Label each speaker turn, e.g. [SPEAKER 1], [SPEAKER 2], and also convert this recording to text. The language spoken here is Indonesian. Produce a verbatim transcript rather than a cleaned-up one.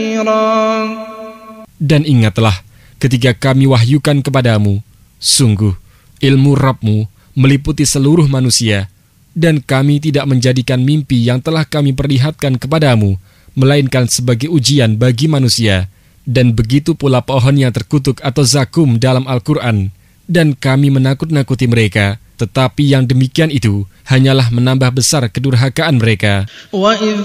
[SPEAKER 1] Dan ingatlah ketika kami wahyukan kepadamu, sungguh ilmu Rabbmu meliputi seluruh manusia, dan kami tidak menjadikan mimpi yang telah kami perlihatkan kepadamu, melainkan sebagai ujian bagi manusia. Dan begitu pula pohon yang terkutuk atau zakum dalam Al-Quran. Dan kami menakut-nakuti mereka, tetapi yang demikian itu hanyalah menambah besar kedurhakaan mereka.